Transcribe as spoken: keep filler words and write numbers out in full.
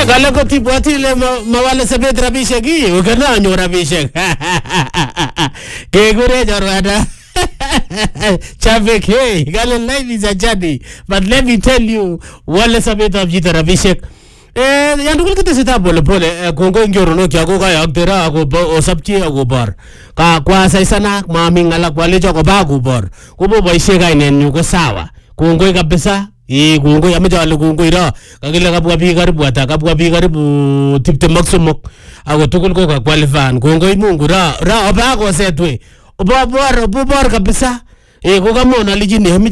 Kala ko tibwati le mawala sabet rabishek gi ukana nyo rabishek. Ke gure jorwada. Chavek hey gala life is a journey, but let me tell you wala sabet of jita rabishek. Eh yandu kul kete sita pole pole kongo ngoro no kya ko ka yaktera ako o sabchi ako bar. Ka kwa sai sana mami ngala kwa lejo ko ba ko bar. Ko bo boise ga inen ko sawa. Kongo kabisa. Eh kongo yamejale kongo ira kagila kabwa bi karibu ata kabwa bi karibu tipte maksumok ako tukul ko ka qualify kongo imungu ra ra oba ko setwe oba bor oba bor kabisa eh ko kama na lijini